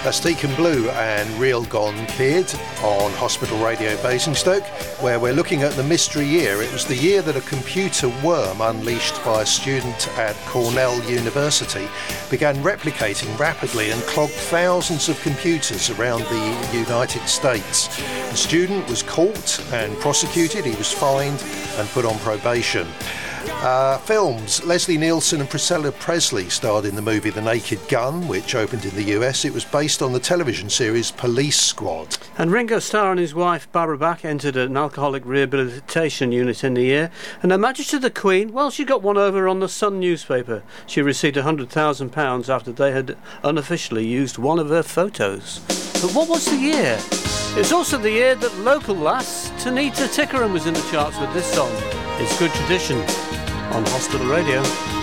That's Deacon Blue and Real Gone Kid on Hospital Radio Basingstoke, where we're looking at the mystery year. It was the year that a computer worm unleashed by a student at Cornell University began replicating rapidly and clogged thousands of computers around the United States. The student was caught and prosecuted. He was fined and put on probation. Films. Leslie Nielsen and Priscilla Presley starred in the movie The Naked Gun, which opened in the US. It was based on the television series Police Squad. And Ringo Starr and his wife Barbara Bach entered an alcoholic rehabilitation unit in the year. And Her Majesty the Queen, well, she got one over on the Sun newspaper. She received £100,000 after they had unofficially used one of her photos. But what was the year? It's also the year that local lass Tanita Tikaram was in the charts with this song. It's Good Tradition on Hospital Radio.